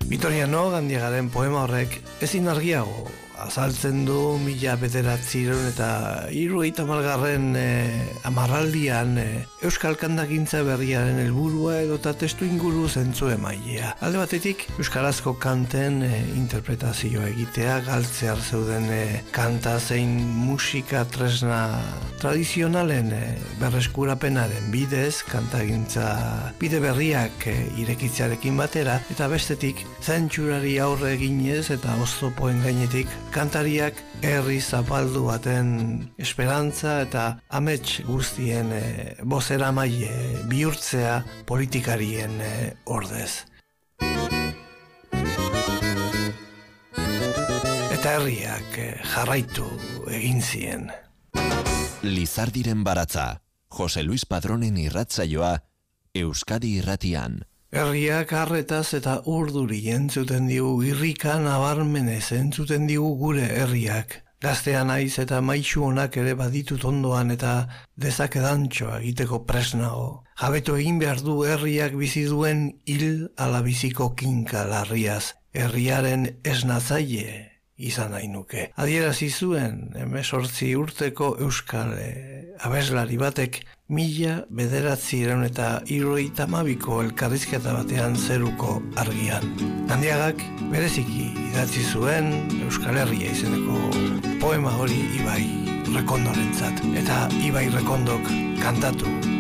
Vitoriano Gandiagaren poema horrek ezin argiago azaltzen du 1970 amarraldian Euskal Kantagintza berriaren helburua edota testu inguru zentzu emailea. Alde batetik, euskarazko kanten interpretazioa egitea, galtzear zeuden kanta zein musika tresna tradizionalen berreskurapenaren bidez, kantagintza bide berriak irekitzearekin batera, eta bestetik, zentsurari aurre eginez eta oztopoen gainetik, kantariak herri zapaldu baten esperantza eta amets guztien bozera maile bihurtzea politikarien ordez. Eta herriak jarraitu egin zien. Lizardiren baratza, Jose Luis Padronen irratsaioa, Euskadi Irratian. Herriak harretaz eta urduri entzuten digu, irrika nabarmenez entzuten digu gure herriak. Gaztea naiz eta maitsu honak ere baditut ondoan eta dezakedantxoa egiteko presnago. Jabetu egin behar du herriak bizi duen hil ala biziko kinka larriaz. Herriaren esnatzaile izan nahi nuke. Adierazi zuen 18 urteko euskal abeslari batek 1972ko elkarrizketa batean zeruko argian. Gandiagak bereziki idatzi zuen Euskal Herria izeneko poema hori Ibai Rekondorentzat. Eta Ibai Rekondok kantatu